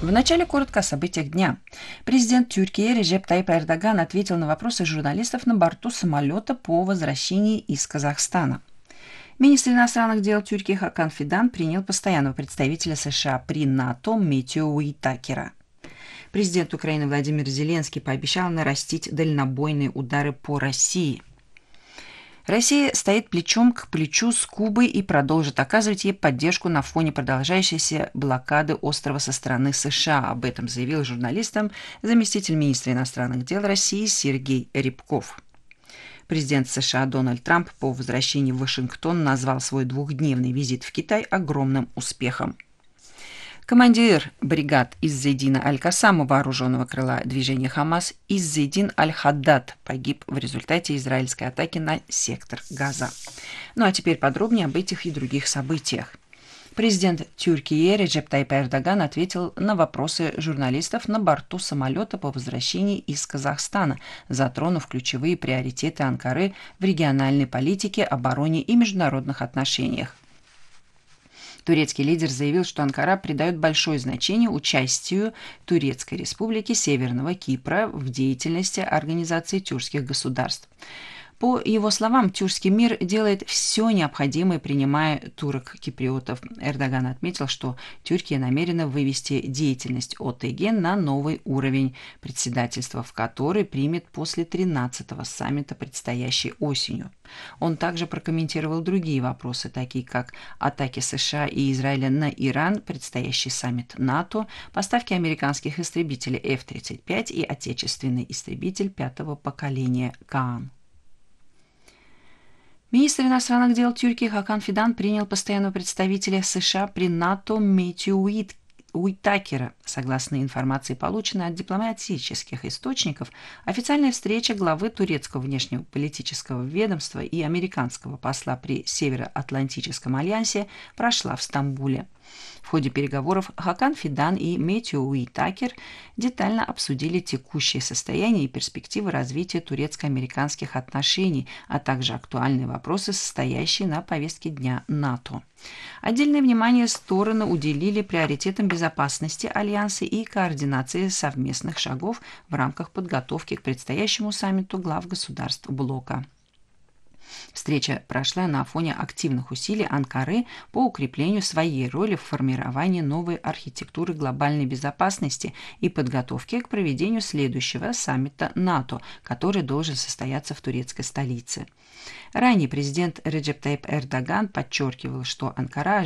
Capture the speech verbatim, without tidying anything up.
Вначале коротко о событиях дня. Президент Тюркии Реджеп Тайип Эрдоган ответил на вопросы журналистов на борту самолета по возвращении из Казахстана. Министр иностранных дел Тюркии Хакан Фидан принял постоянного представителя США при НАТО Меттью Уитакера. Президент Украины Владимир Зеленский пообещал нарастить дальнобойные удары по России. Россия стоит плечом к плечу с Кубой и продолжит оказывать ей поддержку на фоне продолжающейся блокады острова со стороны США. Об этом заявил журналистам заместитель министра иностранных дел России Сергей Рябков. Президент США Дональд Трамп по возвращении в Вашингтон назвал свой двухдневный визит в Китай огромным успехом. Командир бригад Иззедина Аль-Кассама вооруженного крыла движения Хамас Иззедин Аль-Хаддад погиб в результате израильской атаки на сектор Газа. Ну а теперь подробнее об этих и других событиях. Президент Тюркии Реджеп Тайип Эрдоган ответил на вопросы журналистов на борту самолета по возвращении из Казахстана, затронув ключевые приоритеты Анкары в региональной политике, обороне и международных отношениях. Турецкий лидер заявил, что Анкара придает большое значение участию Турецкой республики Северного Кипра в деятельности Организации тюркских государств. По его словам, тюркский мир делает все необходимое, принимая турок-киприотов. Эрдоган отметил, что Тюркия намерена вывести деятельность ОТГ на новый уровень председательства, в который примет после тринадцатого саммита предстоящей осенью. Он также прокомментировал другие вопросы, такие как атаки США и Израиля на Иран, предстоящий саммит НАТО, поставки американских истребителей эф тридцать пять и отечественный истребитель пятого поколения Каан. Министр иностранных дел Тюркии Хакан Фидан принял постоянного представителя США при НАТО Меттью Уитакера. Согласно информации, полученной от дипломатических источников, официальная встреча главы турецкого внешнеполитического ведомства и американского посла при Североатлантическом альянсе прошла в Стамбуле. В ходе переговоров Хакан Фидан и Меттью Уитакер детально обсудили текущее состояние и перспективы развития турецко-американских отношений, а также актуальные вопросы, состоящие на повестке дня НАТО. Отдельное внимание стороны уделили приоритетам безопасности Альянса и координации совместных шагов в рамках подготовки к предстоящему саммиту глав государств блока. Встреча прошла на фоне активных усилий Анкары по укреплению своей роли в формировании новой архитектуры глобальной безопасности и подготовке к проведению следующего саммита НАТО, который должен состояться в турецкой столице. Ранее президент Реджеп Тайип Эрдоган подчеркивал, что Анкара